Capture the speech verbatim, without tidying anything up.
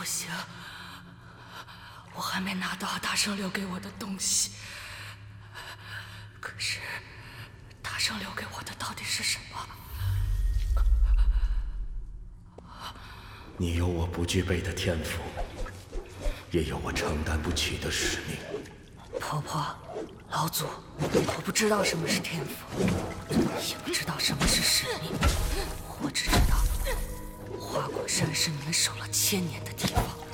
行，我还没拿到大圣留给我的东西。可是，大圣留给我的到底是什么？ 你有我不具备的天赋，也有我承担不起的使命。 婆婆，老祖，我不知道什么是天赋，也不知道什么是使命，我只知道花果山是你们守了千年的地方。